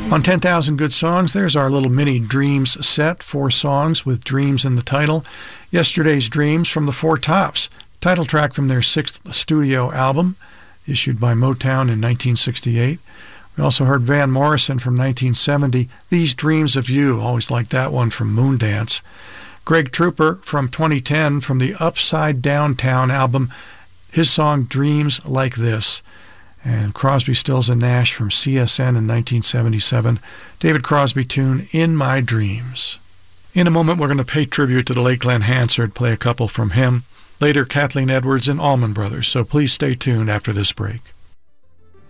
On 10,000 Good Songs, there's our little mini Dreams set, 4 songs with Dreams in the title. Yesterday's Dreams from the Four Tops, title track from their 6th studio album, issued by Motown in 1968. We also heard Van Morrison from 1970, These Dreams of You, always like that one from Moondance. Greg Trooper from 2010 from the Upside Downtown album, his song Dreams Like This. And Crosby, Stills and Nash from CSN in 1977, David Crosby tune In My Dreams. In a moment we're going to pay tribute to the late Glenn Hansard, play a couple from him. Later Kathleen Edwards and Allman Brothers, so please stay tuned after this break.